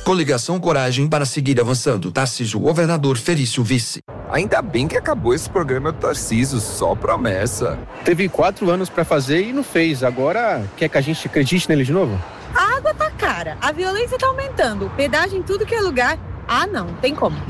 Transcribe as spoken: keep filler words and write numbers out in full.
Coligação Coragem para seguir avançando. Tarcísio, governador, Felício, vice. Ainda bem que acabou esse programa do Tarcísio, só promessa. Teve quatro anos pra fazer e não fez. Agora quer que a gente acredite nele de novo? A água tá cara, a violência tá aumentando, pedágio em tudo que é lugar. Ah, não, tem como.